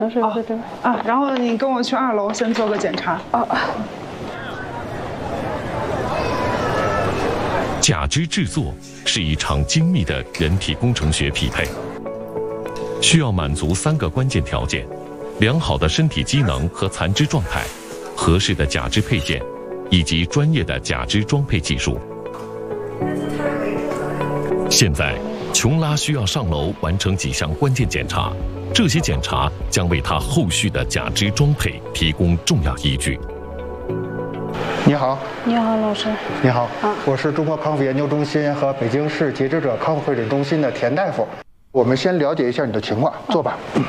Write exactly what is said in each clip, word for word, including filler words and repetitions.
能是对对啊，然后你跟我去二楼先做个检查。 啊。 假肢制作是一场精密的人体工程学匹配，需要满足三个关键条件：良好的身体机能和残肢状态，合适的假肢配件，以及专业的假肢装配技术。现在，琼拉需要上楼完成几项关键检查，这些检查将为他后续的假肢装配提供重要依据。 你好， 你好，老师。 你好， 啊、 我是中国康复研究中心和北京市截肢者康复会诊中心的田大夫。我们先了解一下你的情况，坐吧。嗯、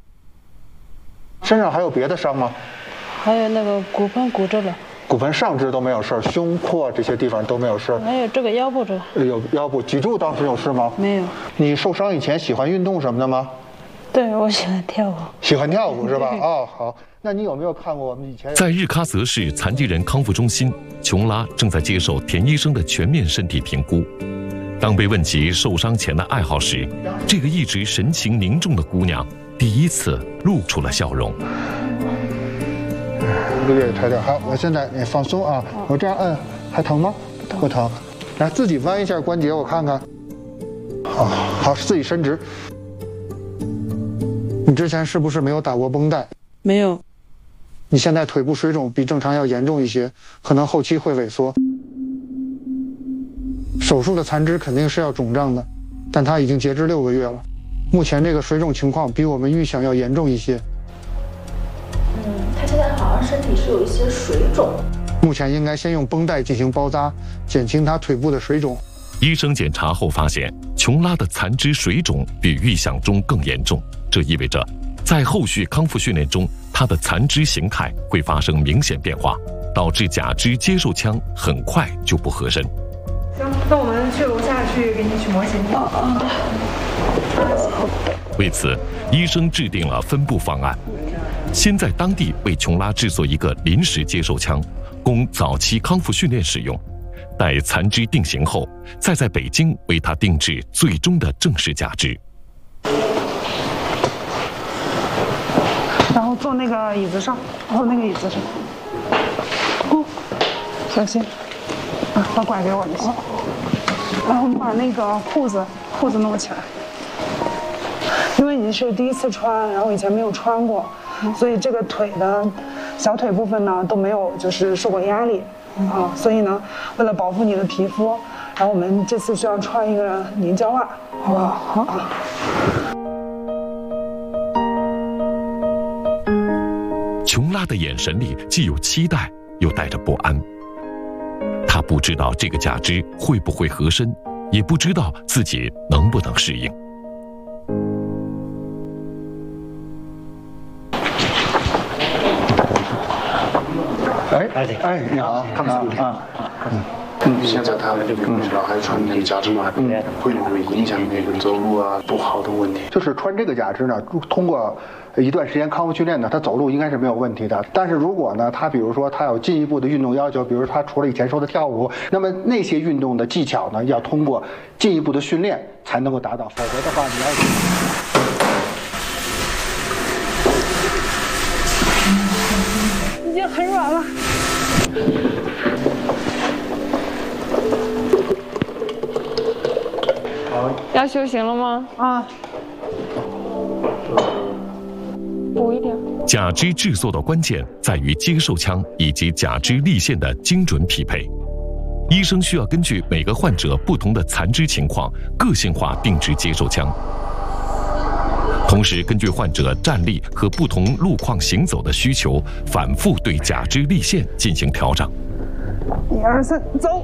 身上还有别的伤吗？ 还有那个骨盆骨折了。 骨盆上肢都没有事儿，胸廓这些地方都没有事儿。 还有这个腰部这。 有腰部，脊柱当时有事吗？ 没有。 你受伤以前喜欢运动什么的吗？ 对，我喜欢跳舞。 喜欢跳舞是吧？哦，好。那你有没有看过我们以前在日喀则市残疾人康复中心，琼拉正在接受田医生的全面身体评估。当被问及受伤前的爱好时，这个一直神情凝重的姑娘第一次露出了笑容。 这个也拆掉。好，我现在你放松啊，我这样摁还疼吗？不疼。来，自己弯一下关节，我看看。好，好，自己伸直。你之前是不是没有打过绷带？ 没有。 你现在腿部水肿比正常要严重一些，可能后期会萎缩。手术的残肢肯定是要肿胀的，但它已经截肢六个月了。目前这个水肿情况比我们预想要严重一些。 嗯，他现在好像身体是有一些水肿。 目前应该先用绷带进行包扎，减轻他腿部的水肿。 医生检查后发现，琼拉的残肢水肿比预想中更严重，这意味着在后续康复训练中，他的残肢形态会发生明显变化，导致假肢接受腔很快就不合身。 行，那我们去楼下去给你取模型。 哦哦。为此，医生制定了分步方案：先在当地为琼拉制作一个临时接受腔，供早期康复训练使用；待残肢定型后，再在北京为他定制最终的正式假肢。 然后坐那个椅子上，坐那个椅子上。哦，小心，啊，把拐给我就行。然后我们把那个裤子裤子弄起来，因为你是第一次穿，然后以前没有穿过，所以这个腿的小腿部分呢都没有就是受过压力啊，所以呢，为了保护你的皮肤，然后我们这次需要穿一个凝胶袜，好不好？好。啊琼拉的眼神里既有期待，又带着不安。他不知道这个假肢会不会合身，也不知道自己能不能适应。 哎哎，你好，看不出啊。嗯。 嗯，现在他这个小孩穿那个假肢嘛，会不会影响那个走路啊不好的问题？ 就是穿这个假肢呢，通过一段时间康复训练呢，他走路应该是没有问题的。但是如果呢，他比如说他有进一步的运动要求，比如他除了以前说的跳舞，那么那些运动的技巧呢，要通过进一步的训练才能够达到，否则的话你要。 已经很软了。 要修行了吗？ 啊， 补一点。 假肢制作的关键在于接受腔以及假肢立线的精准匹配。医生需要根据每个患者不同的残肢情况，个性化定制接受腔，同时根据患者站立和不同路况行走的需求，反复对假肢立线进行调整。 一二三，走。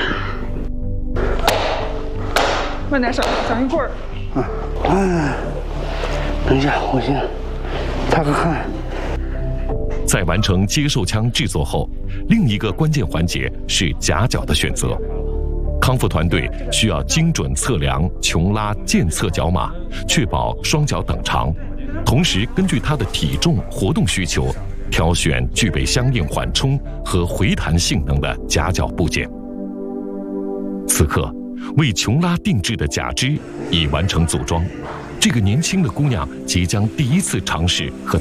慢点，小小心棍儿。 啊，哎，等一下，我先擦个汗。 在完成接受腔制作后，另一个关键环节是夹脚的选择。康复团队需要精准测量琼拉健侧脚码，确保双脚等长，同时根据他的体重、活动需求，挑选具备相应缓冲和回弹性能的夹脚部件。此刻，为琼拉定制的假肢已完成组装，这个年轻的姑娘即将第一次尝试和